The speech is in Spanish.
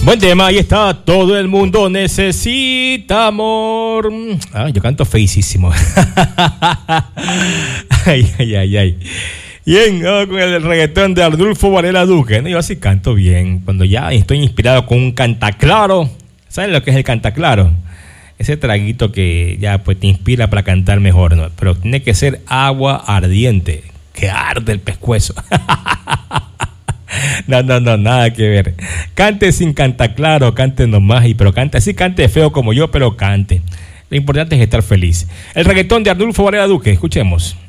Buen tema, ahí está. Todo el mundo necesita amor. Yo canto feísimo. Ay. Bien, con el reggaetón de Arnulfo Varela Duque. No, yo así canto bien. Cuando ya estoy inspirado con un cantaclaro. ¿Saben lo que es el cantaclaro? Ese traguito que ya pues te inspira para cantar mejor, ¿no? Pero tiene que ser agua ardiente, que arde el pescuezo. No, nada que ver. Cante sin cantaclaro, cante nomás, pero cante así, cante feo como yo, pero cante. Lo importante es estar feliz. El reggaetón de Arnulfo Varela Duque, escuchemos.